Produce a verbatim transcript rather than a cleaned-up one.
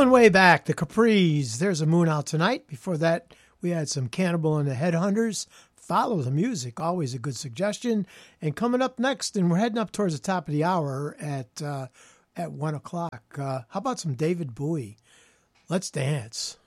Going way back, the Capris, There's a Moon Out Tonight. Before that, we had some Cannibal and the Headhunters. Follow the Music, always a good suggestion. And coming up next, and we're heading up towards the top of the hour at uh, at one o'clock. Uh, how about some David Bowie? Let's dance.